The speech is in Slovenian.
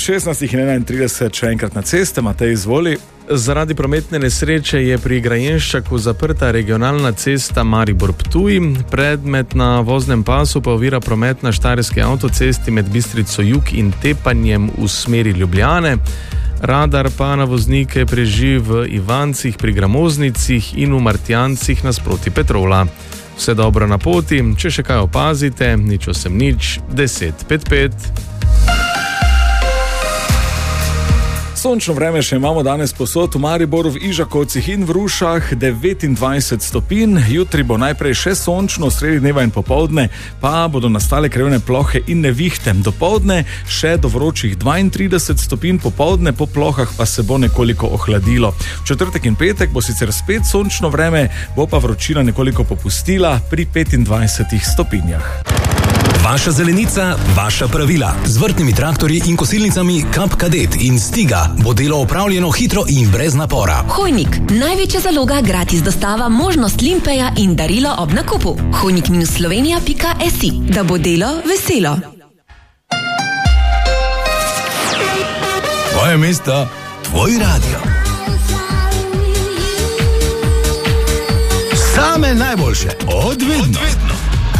16:31 še enkrat na ceste, Matej, izvoli. Zaradi prometne nesreče je pri Grajenščaku zaprta regionalna cesta Maribor-Ptuj, predmet na voznem pasu pa ovira promet na štajerski avtocesti med Bistrico Jug in Tepanjem v smeri Ljubljane. Radar pa na voznike preži v Ivancih pri Gramoznicih in v Martjancih nasproti Petrola. Vse dobro na poti, če še kaj opazite, nič 1055. Sončno vreme še imamo danes posod v Mariboru, v Ižakovcih in v Rušah, 29 stopinj. Jutri bo najprej še sončno, sredi dneva in popoldne pa bodo nastale krivne plohe in nevihte. Dopoldne še do vročih 32 stopinj, popoldne po plohah pa se bo nekoliko ohladilo. V četrtek in petek bo sicer spet sončno vreme, bo pa vročina nekoliko popustila pri 25 stopinjah. Vaša zelenica, vaša pravila. Z vrtnimi traktorji in kosilnicami Kap Kadet in Stiga bo delo opravljeno hitro in brez napora. Hojnik, največja zaloga, gratis dostava, možnost limpeja in darilo ob nakupu. hojnik-slovenija.si, da bo delo veselo. Tvoje mesto, tvoj radio. Same najboljše, od vedno.